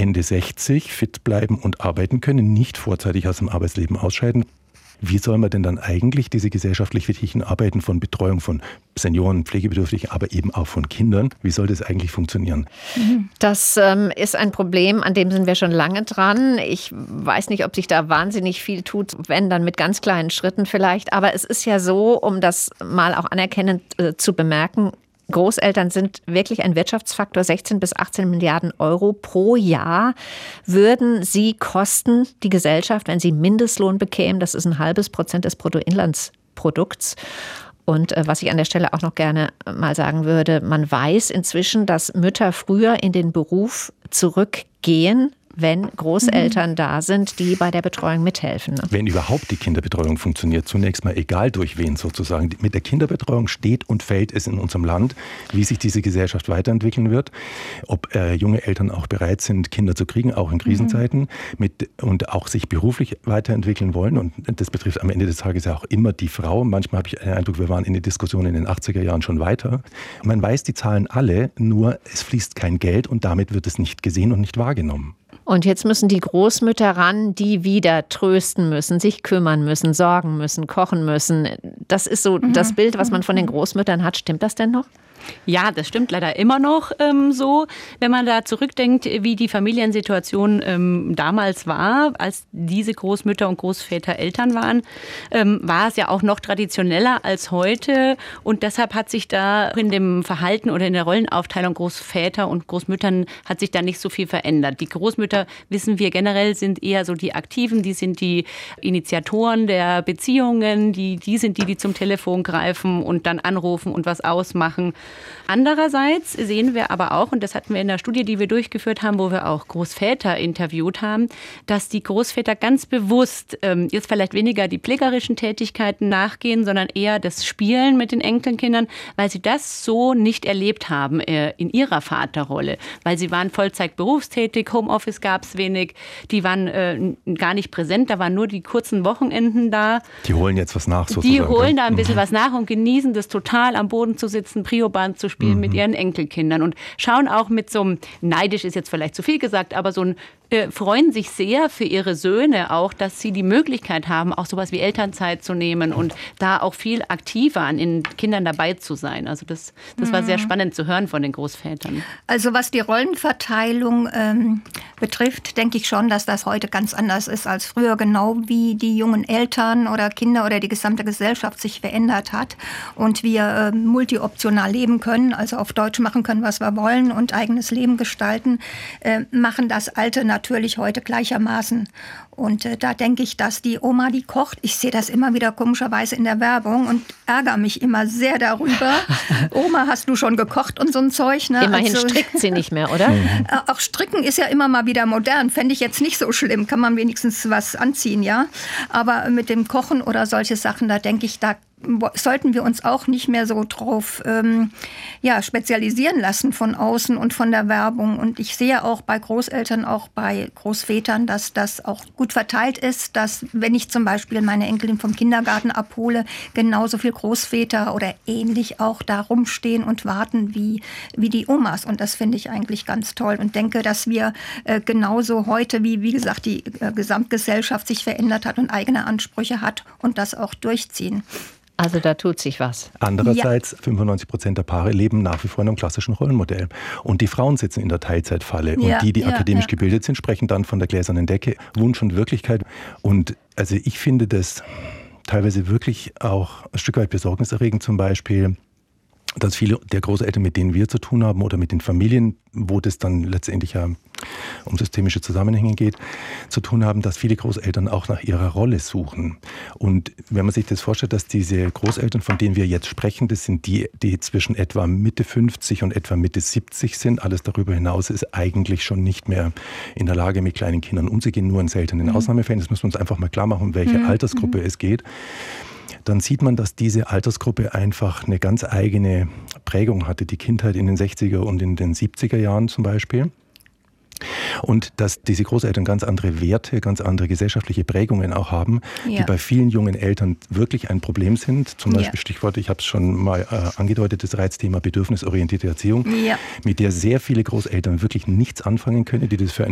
Ende 60 fit bleiben und arbeiten können, nicht vorzeitig aus dem Arbeitsleben ausscheiden. Wie soll man denn dann eigentlich diese gesellschaftlich wichtigen Arbeiten von Betreuung von Senioren, Pflegebedürftigen, aber eben auch von Kindern, wie soll das eigentlich funktionieren? Das ist ein Problem, an dem sind wir schon lange dran. Ich weiß nicht, ob sich da wahnsinnig viel tut, wenn dann mit ganz kleinen Schritten vielleicht. Aber es ist ja so, um das mal auch anerkennend zu bemerken, Großeltern sind wirklich ein Wirtschaftsfaktor. 16 bis 18 Milliarden Euro pro Jahr würden sie kosten, die Gesellschaft, wenn sie Mindestlohn bekämen. Das ist 0,5% des Bruttoinlandsprodukts. Und was ich an der Stelle auch noch gerne mal sagen würde, man weiß inzwischen, dass Mütter früher in den Beruf zurückgehen, wenn Großeltern da sind, die bei der Betreuung mithelfen. Wenn überhaupt die Kinderbetreuung funktioniert, zunächst mal egal durch wen sozusagen. Mit der Kinderbetreuung steht und fällt es in unserem Land, wie sich diese Gesellschaft weiterentwickeln wird. Ob junge Eltern auch bereit sind, Kinder zu kriegen, auch in Krisenzeiten, und auch sich beruflich weiterentwickeln wollen. Und das betrifft am Ende des Tages ja auch immer die Frau. Manchmal habe ich den Eindruck, wir waren in der Diskussion in den 80er Jahren schon weiter. Man weiß die Zahlen alle, nur es fließt kein Geld und damit wird es nicht gesehen und nicht wahrgenommen. Und jetzt müssen die Großmütter ran, die wieder trösten müssen, sich kümmern müssen, sorgen müssen, kochen müssen. Das ist so das Bild, was man von den Großmüttern hat. Stimmt das denn noch? Ja, das stimmt leider immer noch so. Wenn man da zurückdenkt, wie die Familiensituation damals war, als diese Großmütter und Großväter Eltern waren, war es ja auch noch traditioneller als heute. Und deshalb hat sich da in dem Verhalten oder in der Rollenaufteilung Großväter und Großmüttern hat sich da nicht so viel verändert. Die Großmütter, wissen wir generell, sind eher so die Aktiven, die sind die Initiatoren der Beziehungen, die sind die zum Telefon greifen und dann anrufen und was ausmachen. Andererseits sehen wir aber auch, und das hatten wir in der Studie, die wir durchgeführt haben, wo wir auch Großväter interviewt haben, dass die Großväter ganz bewusst jetzt vielleicht weniger die pflegerischen Tätigkeiten nachgehen, sondern eher das Spielen mit den Enkelkindern, weil sie das so nicht erlebt haben in ihrer Vaterrolle. Weil sie waren Vollzeit berufstätig, Homeoffice gab es wenig, die waren gar nicht präsent, da waren nur die kurzen Wochenenden da. Die holen jetzt was nach sozusagen. Die holen da ein bisschen was nach und genießen das total, am Boden zu sitzen, Priobahn zu spielen mit ihren Enkelkindern und schauen auch mit so einem, neidisch ist jetzt vielleicht zu viel gesagt, aber so ein freuen sich sehr für ihre Söhne auch, dass sie die Möglichkeit haben, auch sowas wie Elternzeit zu nehmen und da auch viel aktiver an den Kindern dabei zu sein. Also das war sehr spannend zu hören von den Großvätern. Also was die Rollenverteilung betrifft, denke ich schon, dass das heute ganz anders ist als früher, genau wie die jungen Eltern oder Kinder oder die gesamte Gesellschaft sich verändert hat und wir multioptional leben können, also auf Deutsch machen können, was wir wollen und eigenes Leben gestalten, machen das Alte natürlich heute gleichermaßen. Und da denke ich, dass die Oma, die kocht, ich sehe das immer wieder komischerweise in der Werbung und ärgere mich immer sehr darüber. Oma, hast du schon gekocht und so ein Zeug? Ne? Immerhin strickt sie nicht mehr, oder? Auch stricken ist ja immer mal wieder modern. Fände ich jetzt nicht so schlimm. Kann man wenigstens was anziehen, ja. Aber mit dem Kochen oder solche Sachen, da denke ich, da sollten wir uns auch nicht mehr so drauf spezialisieren lassen von außen und von der Werbung. Und ich sehe auch bei Großeltern, auch bei Großvätern, dass das auch gut verteilt ist, dass, wenn ich zum Beispiel meine Enkelin vom Kindergarten abhole, genauso viel Großväter oder ähnlich auch da rumstehen und warten wie die Omas. Und das finde ich eigentlich ganz toll und denke, dass wir genauso heute, wie gesagt, die Gesamtgesellschaft sich verändert hat und eigene Ansprüche hat und das auch durchziehen. Also da tut sich was. Andererseits, 95% der Paare leben nach wie vor in einem klassischen Rollenmodell. Und die Frauen sitzen in der Teilzeitfalle. Und die akademisch gebildet sind, sprechen dann von der gläsernen Decke, Wunsch und Wirklichkeit. Und also ich finde das teilweise wirklich auch ein Stück weit besorgniserregend, zum Beispiel, dass viele der Großeltern, mit denen wir zu tun haben oder mit den Familien, wo das dann letztendlich ja um systemische Zusammenhänge geht, zu tun haben, dass viele Großeltern auch nach ihrer Rolle suchen. Und wenn man sich das vorstellt, dass diese Großeltern, von denen wir jetzt sprechen, das sind die zwischen etwa Mitte 50 und etwa Mitte 70 sind. Alles darüber hinaus ist eigentlich schon nicht mehr in der Lage, mit kleinen Kindern umzugehen, nur in seltenen Ausnahmefällen. Das müssen wir uns einfach mal klar machen, um welche Altersgruppe es geht. Dann sieht man, dass diese Altersgruppe einfach eine ganz eigene Prägung hatte. Die Kindheit in den 60er und in den 70er Jahren zum Beispiel. Und dass diese Großeltern ganz andere Werte, ganz andere gesellschaftliche Prägungen auch haben, die bei vielen jungen Eltern wirklich ein Problem sind. Zum Beispiel Stichwort, ich habe es schon mal angedeutet, das Reizthema bedürfnisorientierte Erziehung, mit der sehr viele Großeltern wirklich nichts anfangen können, die das für ein